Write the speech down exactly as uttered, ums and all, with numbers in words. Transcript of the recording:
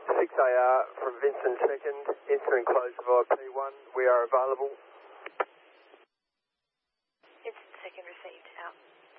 six A R from Vincent second, entering closure via P one. We are available. Vincent second received, out.